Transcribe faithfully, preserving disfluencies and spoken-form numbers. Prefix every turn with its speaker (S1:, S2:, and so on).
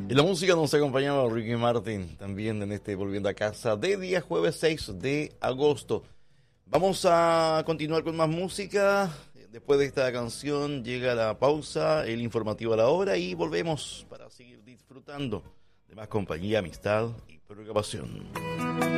S1: Y la música nos acompañaba Ricky Martin también en este Volviendo a Casa de día jueves seis de agosto. Vamos a continuar con más música. Después de esta canción llega la pausa, el informativo a la hora y volvemos para seguir disfrutando de más compañía, amistad y programación.